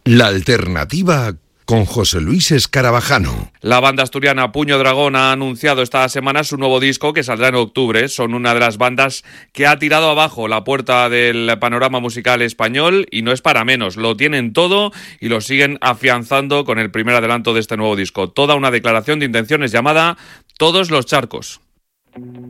La Alternativa con José Luis Escarabajano. La banda asturiana Puño Dragón ha anunciado esta semana su nuevo disco que saldrá en octubre. Son una de las bandas que ha tirado abajo la puerta del panorama musical español y no es para menos. Lo tienen todo y lo siguen afianzando con el primer adelanto de este nuevo disco. Toda una declaración de intenciones llamada Todos los charcos.